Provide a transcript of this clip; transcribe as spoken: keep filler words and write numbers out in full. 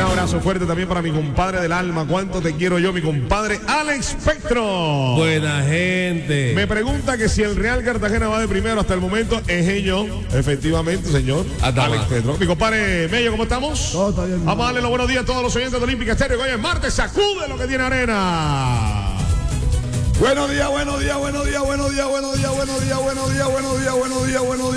abrazo fuerte también para mi compadre del alma. ¿Cuánto te quiero yo, mi compadre Alex Spectro? Buena gente. Me pregunta que si el Real Cartagena va de primero hasta el momento. Es ello, efectivamente, señor. Hasta Alex más. Spectro. Mi compadre Mello, ¿cómo estamos? Todo está bien. Vamos a darle los buenos días a todos los oyentes de Olímpica Estéreo. Hoy es martes, sacude lo que tiene arena. Buenos días, buenos días, buenos días, buenos días, buenos días, buenos días, buenos días, buenos días, buenos días, buenos días.